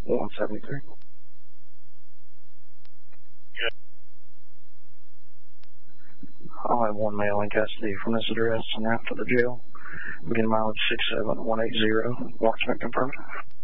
173. I'll have one male in custody from this address and route to the jail. Begin mileage 67180. Marksman confirmed.